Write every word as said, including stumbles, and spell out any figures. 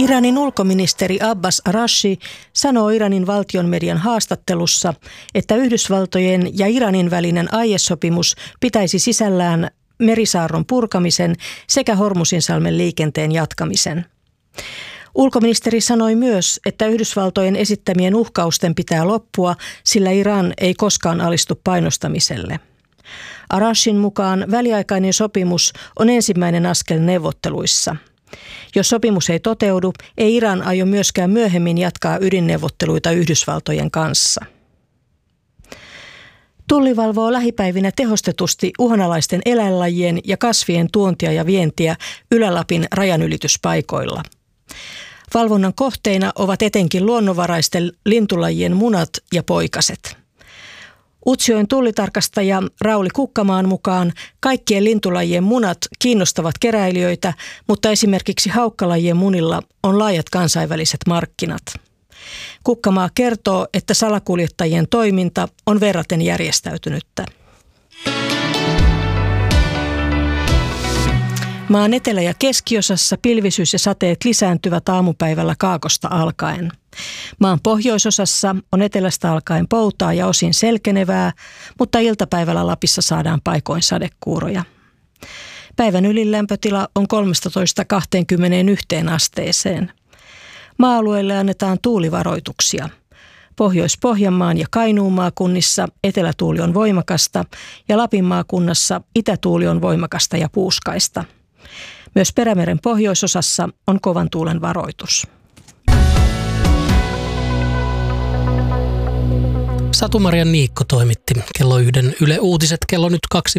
Iranin ulkoministeri Abbas Araghchi sanoo Iranin valtionmedian haastattelussa, että Yhdysvaltojen ja Iranin välinen aiesopimus pitäisi sisällään merisaarron purkamisen sekä Hormuzinsalmen liikenteen jatkamisen. Ulkoministeri sanoi myös, että Yhdysvaltojen esittämien uhkausten pitää loppua, sillä Iran ei koskaan alistu painostamiselle. Araghchin mukaan väliaikainen sopimus on ensimmäinen askel neuvotteluissa. Jos sopimus ei toteudu, ei Iran aio myöskään myöhemmin jatkaa ydinneuvotteluita Yhdysvaltojen kanssa. Tulli valvoo lähipäivinä tehostetusti uhanalaisten eläinlajien ja kasvien tuontia ja vientiä Ylä-Lapin rajanylityspaikoilla. Valvonnan kohteina ovat etenkin luonnonvaraisten lintulajien munat ja poikaset. Utsjoen tullitarkastaja Rauli Kukkamaan mukaan kaikkien lintulajien munat kiinnostavat keräilijöitä, mutta esimerkiksi haukkalajien munilla on laajat kansainväliset markkinat. Kukkamaa kertoo, että salakuljettajien toiminta on verraten järjestäytynyttä. Maan etelä- ja keskiosassa pilvisyys ja sateet lisääntyvät aamupäivällä kaakosta alkaen. Maan pohjoisosassa on etelästä alkaen poutaa ja osin selkenevää, mutta iltapäivällä Lapissa saadaan paikoin sadekuuroja. Päivän ylin lämpötila on kolmetoista kaksikymmentäyksi asteeseen. Maa-alueille annetaan tuulivaroituksia. Pohjois-Pohjanmaan ja Kainuun maakunnissa etelätuuli on voimakasta ja Lapin maakunnassa itätuuli on voimakasta ja puuskaista. Myös Perämeren pohjoisosassa on kovan tuulen varoitus. Satu-Maria Niikko toimitti kello yhden Yle Uutiset kello nyt kaksi